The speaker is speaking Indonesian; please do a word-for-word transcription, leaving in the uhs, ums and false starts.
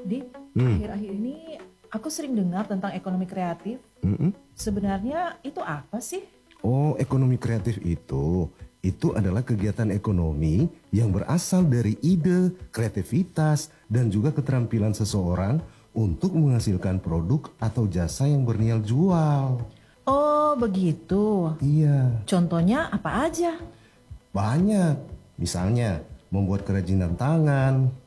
Di Hmm. akhir-akhir ini aku sering dengar tentang ekonomi kreatif. Mm-mm. Sebenarnya itu apa sih? Oh, ekonomi kreatif itu, itu adalah kegiatan ekonomi yang berasal dari ide, kreativitas, dan juga keterampilan seseorang untuk menghasilkan produk atau jasa yang bernilai jual. Oh, begitu. Iya, Contohnya apa aja? banyak. Misalnya, membuat kerajinan tangan,